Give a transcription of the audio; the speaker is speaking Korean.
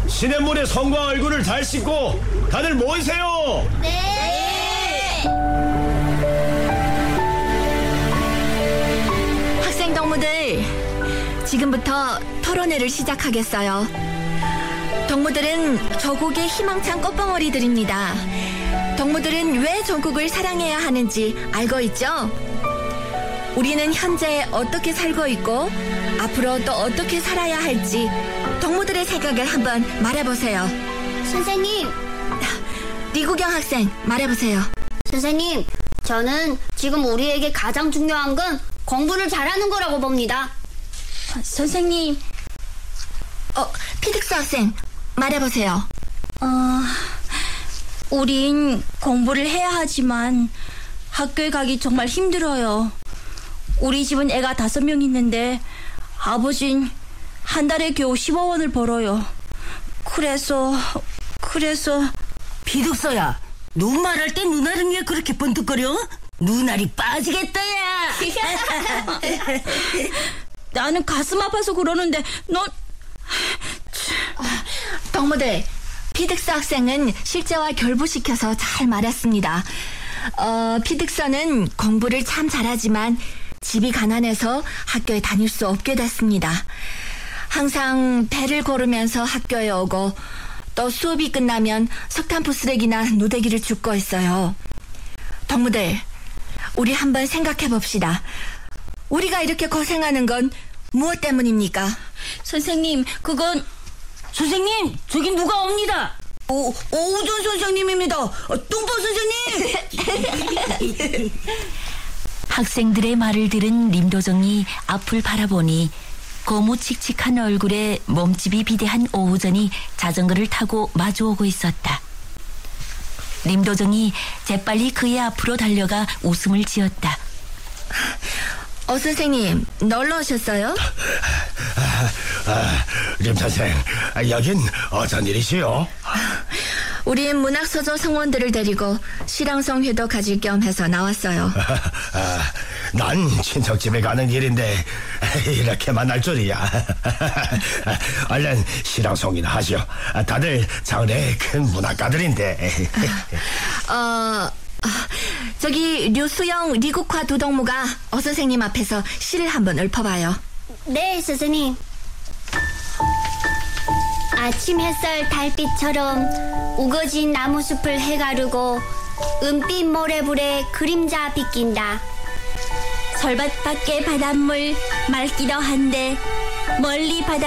시냇물에 성과 얼굴을 잘 씻고 다들 모이세요. 네. 학생 동무들, 지금부터 토론회를 시작하겠어요. 동무들은 조국의 희망찬 꽃봉오리들입니다. 동무들은 왜 조국을 사랑해야 하는지 알고 있죠? 우리는 현재 어떻게 살고 있고 앞으로 또 어떻게 살아야 할지 동무들의 생각을 한번 말해보세요. 선생님, 리구경 학생, 말해보세요. 선생님, 저는 지금 우리에게 가장 중요한 건 공부를 잘하는 거라고 봅니다. 선생님, 피득스 학생, 말해보세요. 우린 공부를 해야 하지만 학교에 가기 정말 힘들어요. 우리 집은 애가 5명 있는데 아버진 한 달에 겨우 15원을 벌어요. 그래서 비둑서야, 눈 말할 때 눈알은 왜 그렇게 번뜩거려? 눈알이 빠지겠다, 야. 나는 가슴 아파서 그러는데 넌... 동무들, 피득스 학생은 실제와 결부시켜서 잘 말했습니다. 피득서는 공부를 참 잘하지만 집이 가난해서 학교에 다닐 수 없게 됐습니다. 항상 배를 고르면서 학교에 오고 또 수업이 끝나면 석탄포 쓰레기나 누대기를 줍고 있어요. 동무들, 우리 한번 생각해 봅시다. 우리가 이렇게 고생하는 건 무엇 때문입니까? 선생님, 그건... 선생님, 저기 누가 옵니다. 오우전 선생님입니다. 똥보 선생님. 학생들의 말을 들은 림도정이 앞을 바라보니 고무칙칙한 얼굴에 몸집이 비대한 오우전이 자전거를 타고 마주오고 있었다. 림도정이 재빨리 그의 앞으로 달려가 웃음을 지었다. 선생님, 놀러 오셨어요? 림 선생, 여긴 어쩐 일이시오? 우리 문학서점 성원들을 데리고 시랑성 회도 가질 겸 해서 나왔어요. 난 친척집에 가는 길인데 이렇게 만날 줄이야. 얼른 시랑송이나 하시오. 다들 장래의 큰 문학가들인데. 저기 류수영, 리국화 두 동무가 선생님 앞에서 시를 한번 읊어봐요. 네, 선생님. 아침 햇살 달빛처럼 우거진 나무숲을 해가르고 은빛 모래불에 그림자 비낀다. 설밭 밖에 바닷물 맑기도 한데 멀리 바다